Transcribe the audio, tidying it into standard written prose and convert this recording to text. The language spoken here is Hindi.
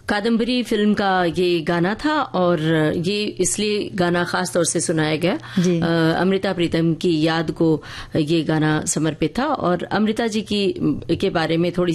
कादम्बरी फिल्म का ये गाना था और ये इसलिए गाना खास तौर से सुनाया गया। अमृता प्रीतम की याद को ये गाना समर्पित था और अमृता जी के बारे में थोड़ी